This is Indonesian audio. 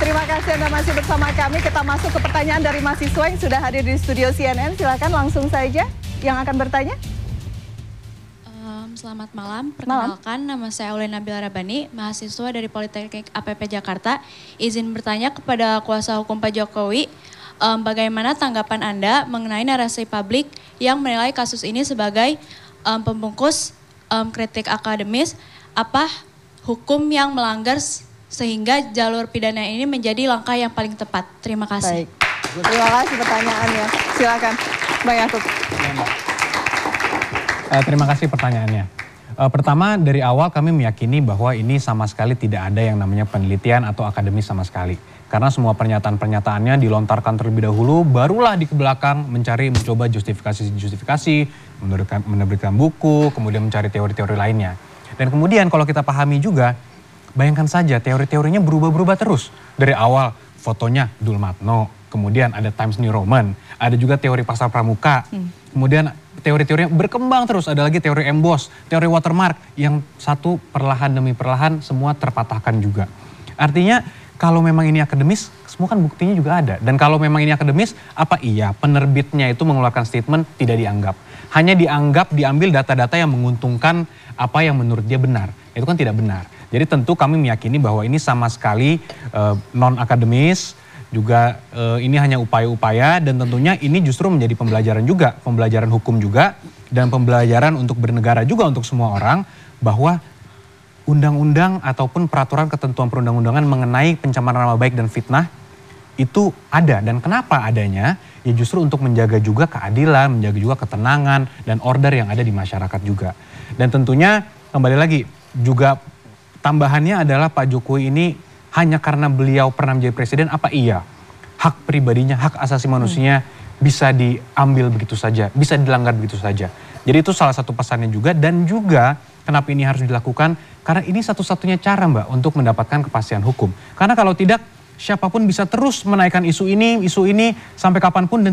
Terima kasih Anda masih bersama kami. Kita masuk ke pertanyaan dari mahasiswa yang sudah hadir di studio CNN. Silakan langsung saja yang akan bertanya. Selamat malam, perkenalkan nama saya Aulia Nabila Rabani, mahasiswa dari Politeknik APP Jakarta. Izin bertanya kepada kuasa hukum Pak Jokowi, bagaimana tanggapan Anda mengenai narasi publik yang menilai kasus ini sebagai pembungkus kritik akademis, apa hukum yang melanggar sehingga jalur pidana ini menjadi langkah yang paling tepat? Terima kasih. Baik, terima kasih pertanyaannya. Silakan, Bang Yakub. Terima kasih pertanyaannya. Pertama, dari awal kami meyakini bahwa ini sama sekali tidak ada yang namanya penelitian atau akademis sama sekali. Karena semua pernyataan-pernyataannya dilontarkan terlebih dahulu, barulah di belakang mencoba justifikasi, menerbitkan buku, kemudian mencari teori-teori lainnya. Dan kemudian kalau kita pahami juga, bayangkan saja teori-teorinya berubah-berubah terus. Dari awal fotonya Dulmatno, kemudian ada Times New Roman, ada juga teori pasar pramuka, kemudian teori-teorinya berkembang terus, ada lagi teori emboss, teori watermark, yang satu perlahan demi perlahan semua terpatahkan juga. Artinya kalau memang ini akademis, semua kan buktinya juga ada. Dan kalau memang ini akademis, apa iya penerbitnya itu mengeluarkan statement tidak dianggap. Hanya diambil data-data yang menguntungkan apa yang menurut dia benar. Itu kan tidak benar. Jadi tentu kami meyakini bahwa ini sama sekali non-akademis, juga ini hanya upaya-upaya, dan tentunya ini justru menjadi pembelajaran juga, pembelajaran hukum juga, dan pembelajaran untuk bernegara juga untuk semua orang, bahwa undang-undang ataupun peraturan ketentuan perundang-undangan mengenai pencemaran nama baik dan fitnah itu ada. Dan kenapa adanya? Ya justru untuk menjaga juga keadilan, menjaga juga ketenangan dan order yang ada di masyarakat juga. Dan tentunya kembali lagi juga tambahannya adalah Pak Jokowi ini hanya karena beliau pernah menjadi presiden, apa iya hak pribadinya, hak asasi manusianya bisa diambil begitu saja, bisa dilanggar begitu saja. Jadi itu salah satu pesannya juga, dan juga kenapa ini harus dilakukan, karena ini satu-satunya cara Mbak untuk mendapatkan kepastian hukum. Karena kalau tidak, siapapun bisa terus menaikkan isu ini sampai kapanpun. Dan